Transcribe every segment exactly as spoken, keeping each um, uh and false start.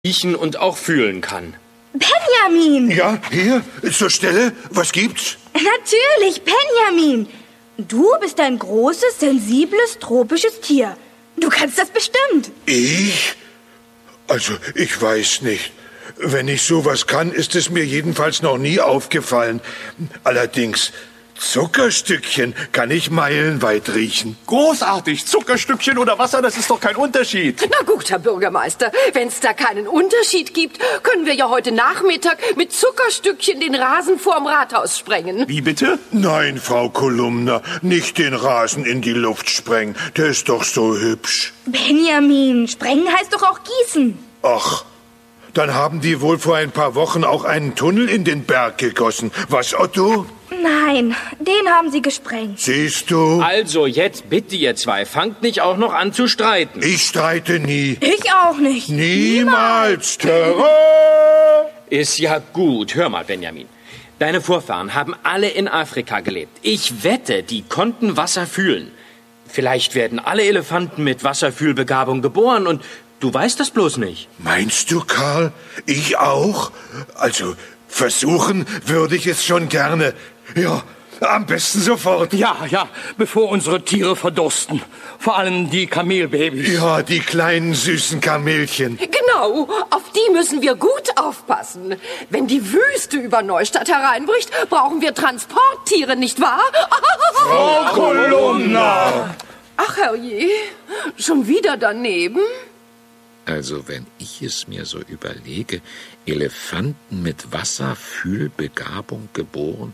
riechen und auch fühlen kann. Benjamin! Ja, hier, zur Stelle. Was gibt's? Natürlich, Benjamin! Du bist ein großes, sensibles, tropisches Tier. Du kannst das bestimmt. Ich? Also, ich weiß nicht. Wenn ich sowas kann, ist es mir jedenfalls noch nie aufgefallen. Allerdings, Zuckerstückchen kann ich meilenweit riechen. Großartig. Zuckerstückchen oder Wasser, das ist doch kein Unterschied. Na gut, Herr Bürgermeister, wenn es da keinen Unterschied gibt, können wir ja heute Nachmittag mit Zuckerstückchen den Rasen vorm Rathaus sprengen. Wie bitte? Nein, Frau Kolumna, nicht den Rasen in die Luft sprengen. Der ist doch so hübsch. Benjamin, sprengen heißt doch auch gießen. Ach, dann haben die wohl vor ein paar Wochen auch einen Tunnel in den Berg gegossen. Was, Otto? Nein, den haben sie gesprengt. Siehst du? Also jetzt bitte, ihr zwei, fangt nicht auch noch an zu streiten. Ich streite nie. Ich auch nicht. Niemals. Terror! Ist ja gut. Hör mal, Benjamin. Deine Vorfahren haben alle in Afrika gelebt. Ich wette, die konnten Wasser fühlen. Vielleicht werden alle Elefanten mit Wasserfühlbegabung geboren und du weißt das bloß nicht. Meinst du, Karl? Ich auch? Also, versuchen würde ich es schon gerne. Ja, am besten sofort. Ja, ja, bevor unsere Tiere verdursten. Vor allem die Kamelbabys. Ja, die kleinen süßen Kamelchen. Genau, auf die müssen wir gut aufpassen. Wenn die Wüste über Neustadt hereinbricht, brauchen wir Transporttiere, nicht wahr? Frau Kolumna! Ach, herrje, schon wieder daneben? Also, wenn ich es mir so überlege, Elefanten mit Wasserfühlbegabung geboren?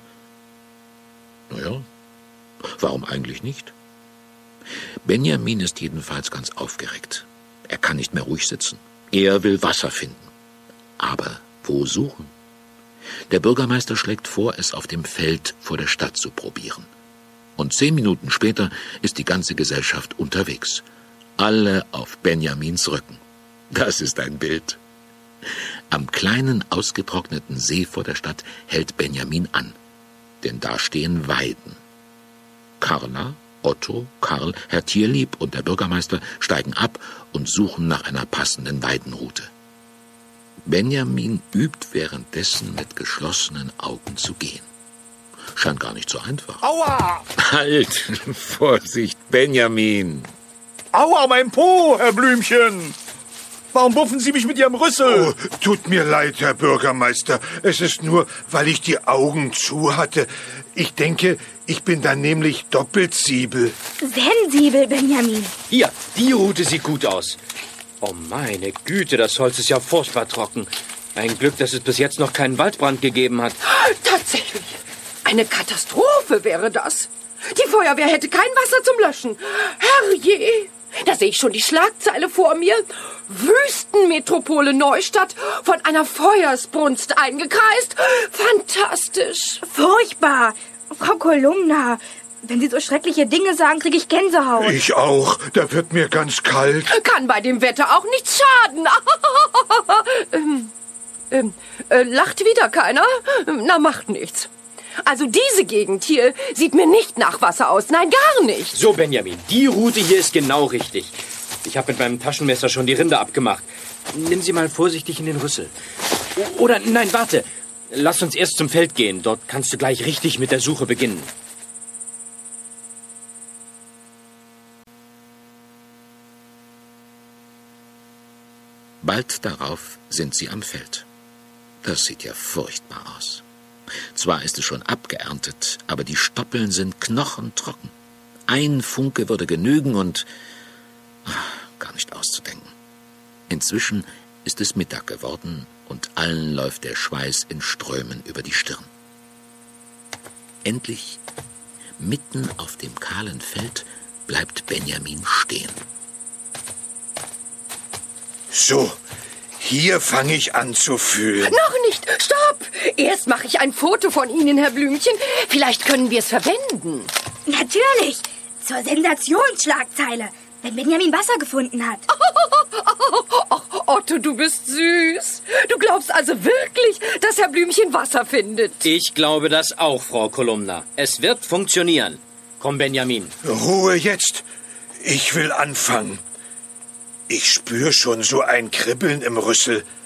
Naja, warum eigentlich nicht? Benjamin ist jedenfalls ganz aufgeregt. Er kann nicht mehr ruhig sitzen. Er will Wasser finden. Aber wo suchen? Der Bürgermeister schlägt vor, es auf dem Feld vor der Stadt zu probieren. Und zehn Minuten später ist die ganze Gesellschaft unterwegs. Alle auf Benjamins Rücken. Das ist ein Bild. Am kleinen, ausgetrockneten See vor der Stadt hält Benjamin an. Denn da stehen Weiden. Carla, Otto, Karl, Herr Tierlieb und der Bürgermeister steigen ab und suchen nach einer passenden Weidenroute. Benjamin übt währenddessen mit geschlossenen Augen zu gehen. Scheint gar nicht so einfach. Aua! Halt! Vorsicht, Benjamin! Aua, mein Po, Herr Blümchen! Warum buffen Sie mich mit Ihrem Rüssel? Oh, tut mir leid, Herr Bürgermeister. Es ist nur, weil ich die Augen zu hatte. Ich denke, ich bin dann nämlich doppelt siebel. Sensibel, Benjamin. Hier, die Route sieht gut aus. Oh meine Güte, das Holz ist ja furchtbar trocken. Ein Glück, dass es bis jetzt noch keinen Waldbrand gegeben hat. Tatsächlich, eine Katastrophe wäre das. Die Feuerwehr hätte kein Wasser zum Löschen. Herrje! Da sehe ich schon die Schlagzeile vor mir. Wüstenmetropole Neustadt von einer Feuersbrunst eingekreist. Fantastisch. Furchtbar. Frau Kolumna, wenn Sie so schreckliche Dinge sagen, kriege ich Gänsehaut. Ich auch. Da wird mir ganz kalt. Kann bei dem Wetter auch nichts schaden. ähm, ähm, äh, lacht wieder keiner? Na, macht nichts. Also diese Gegend hier sieht mir nicht nach Wasser aus. Nein, gar nicht. So, Benjamin, die Route hier ist genau richtig. Ich habe mit meinem Taschenmesser schon die Rinde abgemacht. Nimm sie mal vorsichtig in den Rüssel. Oder, nein, warte. Lass uns erst zum Feld gehen. Dort kannst du gleich richtig mit der Suche beginnen. Bald darauf sind sie am Feld. Das sieht ja furchtbar aus. Zwar ist es schon abgeerntet, aber die Stoppeln sind knochentrocken. Ein Funke würde genügen und ach, gar nicht auszudenken. Inzwischen ist es Mittag geworden und allen läuft der Schweiß in Strömen über die Stirn. Endlich, mitten auf dem kahlen Feld, bleibt Benjamin stehen. So, hier fange ich an zu fühlen. Noch nicht. Stopp. Erst mache ich ein Foto von Ihnen, Herr Blümchen. Vielleicht können wir es verwenden. Natürlich. Zur Sensationsschlagzeile, wenn Benjamin Wasser gefunden hat. Ach, Otto, du bist süß. Du glaubst also wirklich, dass Herr Blümchen Wasser findet? Ich glaube das auch, Frau Kolumna. Es wird funktionieren. Komm, Benjamin. Ruhe jetzt. Ich will anfangen. Ich spür schon so ein Kribbeln im Rüssel.